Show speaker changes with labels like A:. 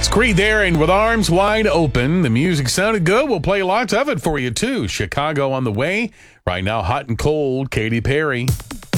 A: It's Creed there, and with arms wide open, the music sounded good. We'll play lots of it for you, too. Chicago on the way. Right now, hot and cold, Katy Perry.